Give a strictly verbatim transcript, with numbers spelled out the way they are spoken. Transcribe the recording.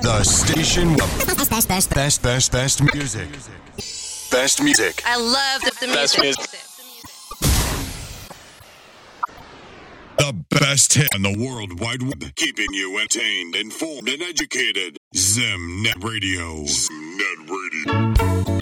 The station with best, best, best, best, best, best music. Best music. I love the, the Best music. music. The best hit on the World Wide Web, keeping you entertained, informed, and educated. Zimnet Radio. Zimnet Radio.